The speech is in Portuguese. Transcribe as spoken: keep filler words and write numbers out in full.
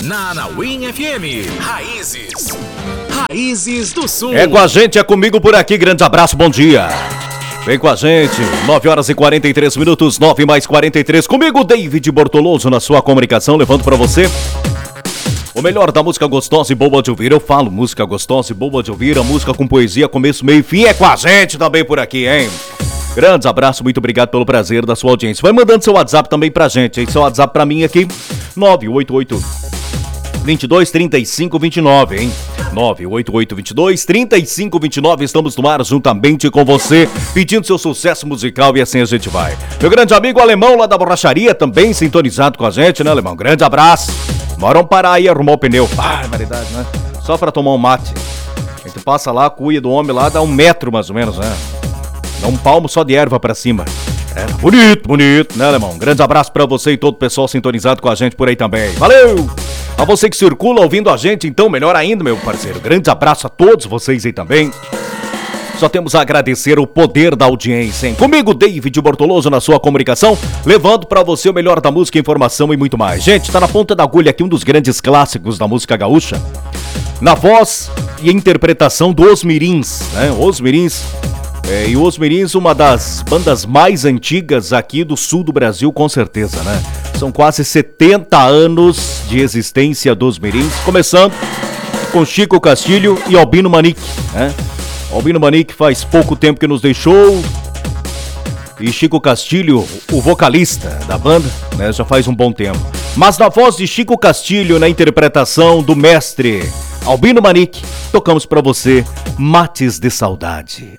Na Anauim F M, Raízes. Raízes do Sul. É com a gente, é comigo por aqui. Grande abraço, bom dia. Vem com a gente, nove horas e quarenta e três minutos, nove mais quarenta e três. Comigo, David Bortoloso, na sua comunicação, levando pra você o melhor da música gostosa e boa de ouvir. Eu falo música gostosa e boa de ouvir, a música com poesia, começo, meio e fim. É com a gente também por aqui, hein? Grande abraço, muito obrigado pelo prazer da sua audiência. Vai mandando seu WhatsApp também pra gente, hein? Seu WhatsApp pra mim aqui, nove oito oito, dois dois, três cinco, dois nove, hein? nove oito oito, dois dois, três cinco, dois nove. Estamos no ar juntamente com você, pedindo seu sucesso musical e assim a gente vai. Meu grande amigo Alemão lá da borracharia, também sintonizado com a gente, né, Alemão? Grande abraço. Moram parar aí, arrumar o pneu. Ah, variedade, né? Só pra tomar um mate. A gente passa lá, a cuia do homem lá, dá um metro mais ou menos, né? Dá um palmo só de erva pra cima. É, bonito, bonito, né, Alemão? Grande abraço pra você e todo o pessoal sintonizado com a gente por aí também. Valeu! A você que circula ouvindo a gente, então, melhor ainda, meu parceiro. Grande abraço a todos vocês aí também. Só temos a agradecer o poder da audiência, hein? Comigo, David Bortoloso, na sua comunicação, levando pra você o melhor da música, informação e muito mais. Gente, tá na ponta da agulha aqui um dos grandes clássicos da música gaúcha. Na voz e interpretação do Os Mirins, né? Os Mirins. É, e Os Mirins, uma das bandas mais antigas aqui do sul do Brasil, com certeza, né? São quase setenta anos de existência dos Mirins, começando com Chico Castilho e Albino Manique, né? Albino Manique faz pouco tempo que nos deixou, e Chico Castilho, o vocalista da banda, né, já faz um bom tempo. Mas na voz de Chico Castilho, na interpretação do mestre Albino Manique, tocamos pra você Mates de Saudade.